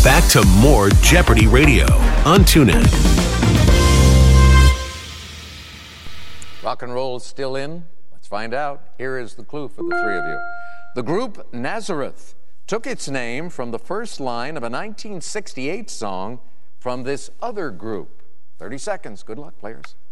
back to more Jeopardy Radio on TuneIn. Rock and roll is still in. Let's find out. Here is the clue for the three of you. The group Nazareth took its name from the first line of a 1968 song from this other group. 30 seconds. Good luck, players.